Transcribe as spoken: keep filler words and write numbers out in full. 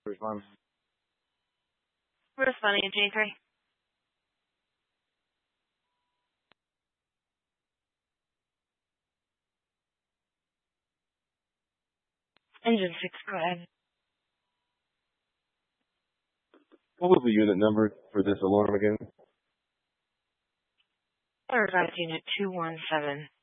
Respond. Responding to J three. Engine six, go ahead. What was the unit number for this alarm again? Aircraft Unit two one seven.